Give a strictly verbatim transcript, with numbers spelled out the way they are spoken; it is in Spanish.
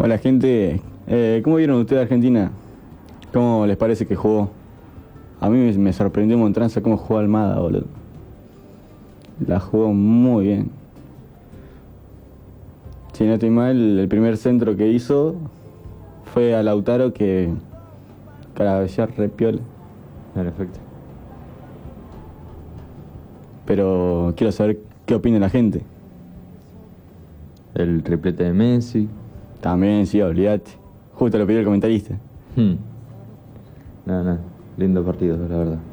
Hola gente, eh, ¿cómo vieron ustedes a Argentina? ¿Cómo les parece que jugó? A mí me, me sorprendió un montón cómo jugó Almada, boludo. La jugó muy bien. Si no estoy mal, el primer centro que hizo fue a Lautaro que cabeceó re piola. En efecto. Pero quiero saber qué opina la gente. El triplete de Messi. También, sí, olvídate. Justo lo pidió el comentarista. Hmm. No, no. Lindo partido, la verdad.